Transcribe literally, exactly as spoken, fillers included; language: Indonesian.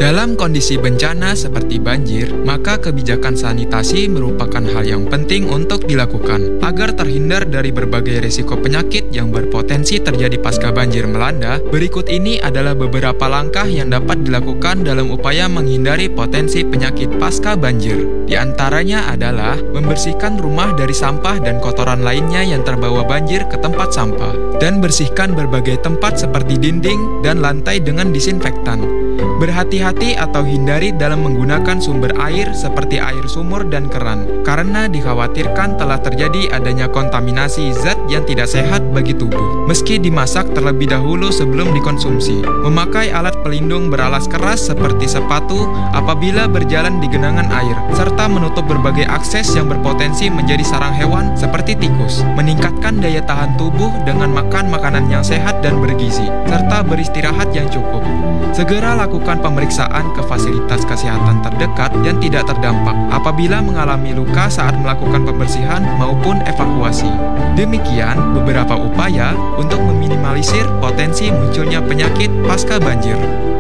Dalam kondisi bencana seperti banjir, maka kebijakan sanitasi merupakan hal yang penting untuk dilakukan. Agar terhindar dari berbagai risiko penyakit yang berpotensi terjadi pasca banjir melanda, berikut ini adalah beberapa langkah yang dapat dilakukan dalam upaya menghindari potensi penyakit pasca banjir. Di antaranya adalah membersihkan rumah dari sampah dan kotoran lainnya yang terbawa banjir ke tempat sampah, dan bersihkan berbagai tempat seperti dinding dan lantai dengan disinfektan. Berhati-hati atau hindari dalam menggunakan sumber air seperti air sumur dan keran, karena dikhawatirkan telah terjadi adanya kontaminasi zat yang tidak sehat bagi tubuh. Meski dimasak terlebih dahulu sebelum dikonsumsi, memakai alat pelindung beralas keras seperti sepatu apabila berjalan di genangan air, serta menutup berbagai akses yang berpotensi menjadi sarang hewan seperti tikus. Meningkatkan daya tahan tubuh dengan makan makanan yang sehat dan bergizi, serta beristirahat yang cukup. Segera lakukan pemeriksaan ke fasilitas kesehatan terdekat yang tidak terdampak apabila mengalami luka saat melakukan pembersihan maupun evakuasi. Demikian beberapa upaya untuk meminimalisir potensi munculnya penyakit pasca banjir.